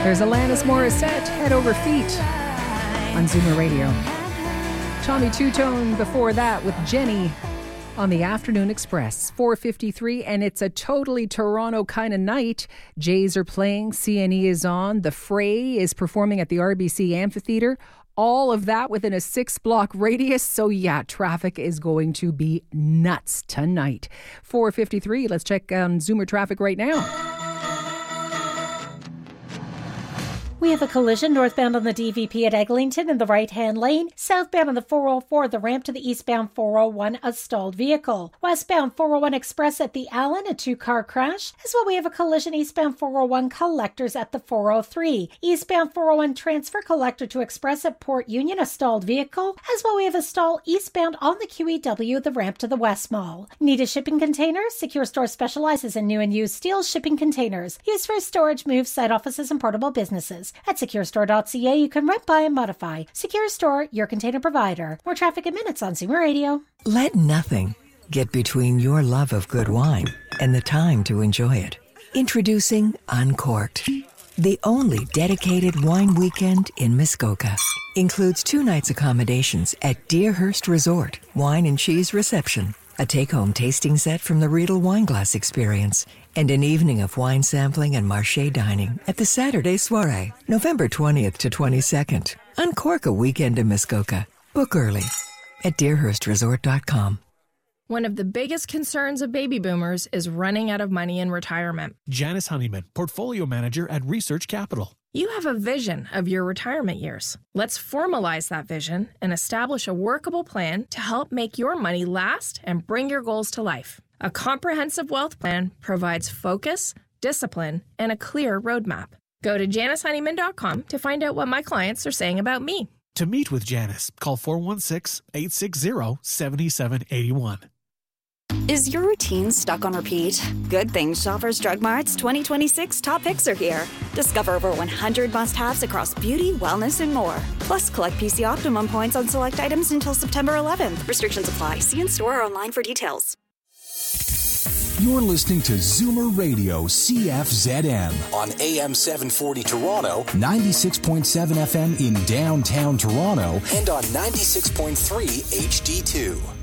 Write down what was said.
There's Alanis Morissette, Head Over Feet, on Zoomer Radio. Tommy Two-Tone before that with Jenny on the Afternoon Express. 4:53, and it's a totally Toronto kind of night. Jays are playing, CNE is on, The Fray is performing at the RBC Amphitheatre. All of that within a 6-block radius. So yeah, traffic is going to be nuts tonight. 4:53, let's check Zoomer traffic right now. We have a collision northbound on the DVP at Eglinton in the right-hand lane. Southbound on the 404, the ramp to the eastbound 401, a stalled vehicle. Westbound 401 Express at the Allen, a 2-car crash. As well, we have a collision eastbound 401 Collectors at the 403. Eastbound 401 transfer Collector to Express at Port Union, a stalled vehicle. As well, we have a stall eastbound on the QEW, the ramp to the West Mall. Need a shipping container? Secure Store specializes in new and used steel shipping containers, used for storage, moves, site offices, and portable businesses. At SecureStore.ca, you can rent, buy, and modify. Secure Store, your container provider. More traffic in minutes on Zoomer Radio. Let nothing get between your love of good wine and the time to enjoy it. Introducing Uncorked, the only dedicated wine weekend in Muskoka. Includes 2 nights accommodations at Deerhurst Resort, wine and cheese reception, a take-home tasting set from the Riedel Wineglass Experience, and an evening of wine sampling and marché dining at the Saturday Soirée, November 20th to 22nd. Uncork a weekend in Muskoka. Book early at deerhurstresort.com. One of the biggest concerns of baby boomers is running out of money in retirement. Janice Honeyman, Portfolio Manager at Research Capital. You have a vision of your retirement years. Let's formalize that vision and establish a workable plan to help make your money last and bring your goals to life. A comprehensive wealth plan provides focus, discipline, and a clear roadmap. Go to JaniceHoneyman.com to find out what my clients are saying about me. To meet with Janice, call 416-860-7781. Is your routine stuck on repeat? Good Things Shoppers Drug Mart's 2026 top picks are here. Discover over 100 must-haves across beauty, wellness, and more. Plus, collect PC Optimum points on select items until September 11th. Restrictions apply. See in-store or online for details. You're listening to Zoomer Radio CFZM on AM 740 Toronto, 96.7 FM in downtown Toronto, and on 96.3 HD2.